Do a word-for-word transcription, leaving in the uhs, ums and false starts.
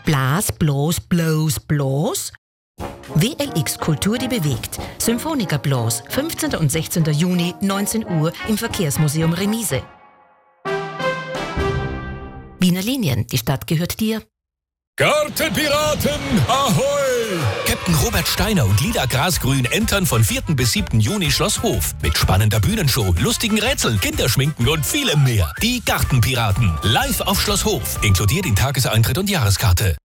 Blas, bloß, bloß, bloß? W L X Kultur, die bewegt. Symphoniker Blas, fünfzehnten und sechzehnten Juni, neunzehn Uhr im Verkehrsmuseum Remise. Wiener Linien, die Stadt gehört dir. Gartenpiraten, ahoi! Captain Robert Steiner und Lida Grasgrün entern von vierten bis siebten Juni Schloss Hof. Mit spannender Bühnenshow, lustigen Rätseln, Kinderschminken und vielem mehr. Die Gartenpiraten. Live auf Schloss Hof. Inkludiert den Tageseintritt und Jahreskarte.